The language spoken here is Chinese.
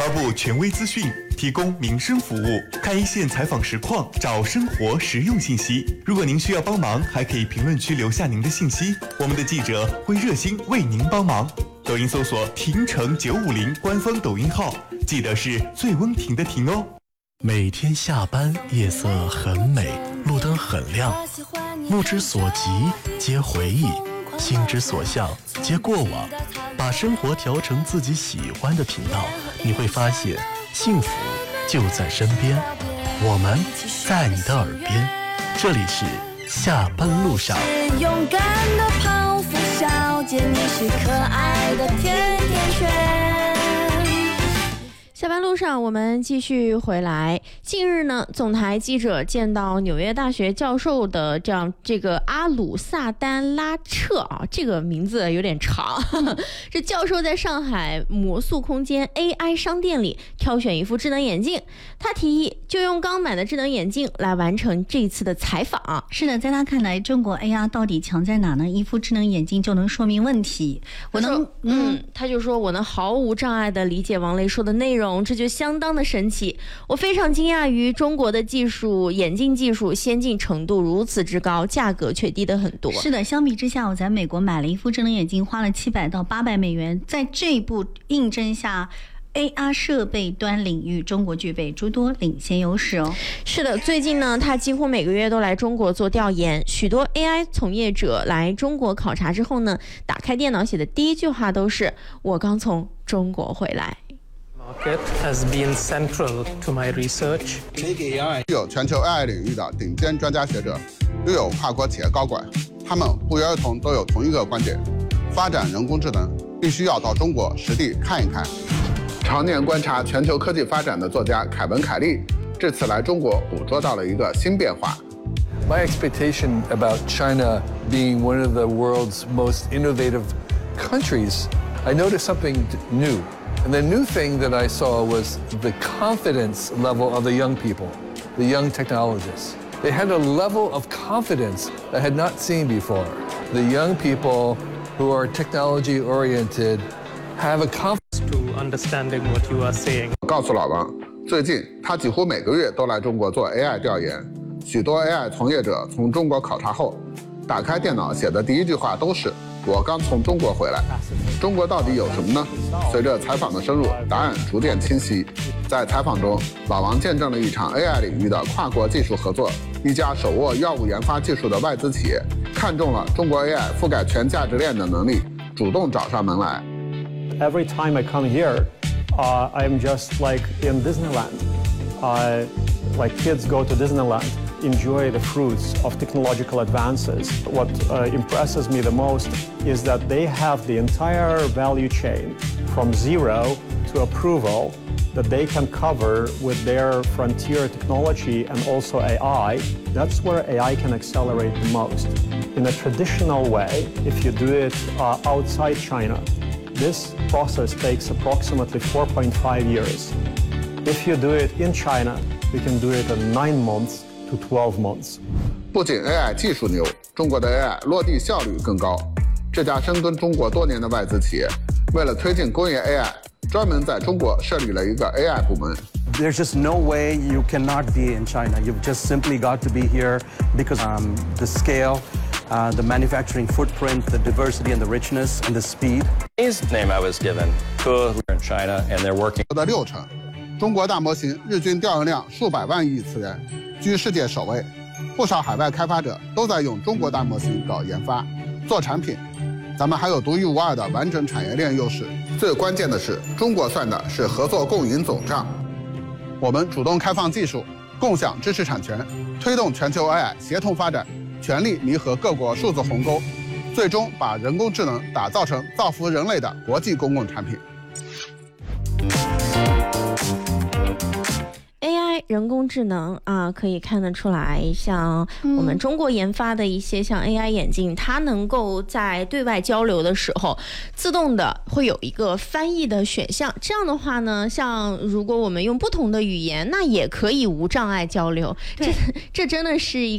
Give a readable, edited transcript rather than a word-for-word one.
发布权威资讯，提供民生服务，看一线采访实况，找生活实用信息。如果您需要帮忙，还可以评论区留下您的信息，我们的记者会热心为您帮忙。抖音搜索婷城950官方抖音号，记得是最温婷的婷哦。 每天下班，夜色很美，路灯很亮，目之所及皆回忆，心之所向皆过往。把生活调成自己喜欢的频道，你会发现幸福就在身边，我们在你的耳边。这里是下班路上。 勇敢的泡芙小姐，你是可爱的甜甜圈。 下班路上，我们继续回来。近日呢，总台记者见到纽约大学教授的这个阿鲁萨丹拉彻啊，这个名字有点长。这教授在上海魔速空间 AI 商店里挑选一副智能眼镜，他提议就用刚买的智能眼镜来完成这一次的采访。 是的，在他看来，中国 AR 到底强在哪呢？一副智能眼镜就能说明问题。 他就说我能毫无障碍地理解王雷说的内容。这就相当的神奇，我非常惊讶于中国的眼镜技术先进程度如此之高，价格却低得很多。 是的，相比之下，我在美国买了一副智能眼镜，花了700到800美元。在这一步印证下，AR 设备端领域，中国具备诸多领先优势哦。 是的，最近呢，他几乎每个月都来中国做调研。许多 AI 从业者来中国考察之后呢，打开电脑写的第一句话都是“我刚从中国回来”。 has been central to my research. 有全球 AI 领域的顶尖专家学者，又有跨国企业高管，他们不约而同都有同一个观点：发展人工智能必须要到中国实地看一看。常年观察全球科技发展的作家凯文·凯利，这次来中国捕捉到了一个新变化。 My expectation about China being one of the world's most innovative countries, I noticed something new. And the new thing that I saw was the confidence level of the young people, the young technologists. They had a level of confidence I had not seen before. The young people who are technology oriented have a confidence to understanding what you are saying. 告诉老王，最近他几乎每个月都来中国做 AI 调研。许多 AI 从业者从中国考察后，打开电脑写的第一句话都是我刚从中国回来。中国到底有什么呢？随着采访的深入，答案逐渐清晰。在采访中，老王见证了一场 AI 领域的跨国技术合作。一家手握药物研发技术的外资企业看中了中国 AI 覆盖全价值链的能力，主动找上门来。 Every time I come here, I am just like in Disneyland. Like kids go to Disneyland.Enjoy the fruits of technological advances. What impresses me the most is that they have the entire value chain from zero to approval that they can cover with their frontier technology and also AI. That's where AI can accelerate the most. In a traditional way, if you do it outside China, this process takes approximately 4.5 years. If you do it in China, we can do it in 9 months.to 12 months. 不仅 AI 技术牛，中国的 AI 落地效率更高。这家深耕中国多年的外资企业，为了推进工业 AI， 专门在中国设立了一个 AI 部门。 There's just no way you cannot be in China. You've just simply got to be here because the scale, the manufacturing footprint, the diversity and the richness and the speed. His name I was given. We're in China and they're working. 的6成。中国大模型日均调用量数百万亿次元，居世界首位。不少海外开发者都在用中国大模型搞研发、做产品。咱们还有独一无二的完整产业链优势。最关键的是，中国算的是合作共赢总账。我们主动开放技术，共享知识产权，推动全球 AI 协同发展，全力弥合各国数字鸿沟，最终把人工智能打造成造福人类的国际公共产品。 AI 人工智能啊，可以看得出来，像我们中国研发的一些像 AI 眼镜，它能够在对外交流的时候，自动的会有一个翻译的选项。这样的话呢，像如果我们用不同的语言，那也可以无障碍交流。这真的是一